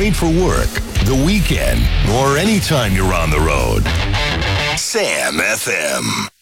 great for work, the weekend, or anytime you're on the road. Sam FM.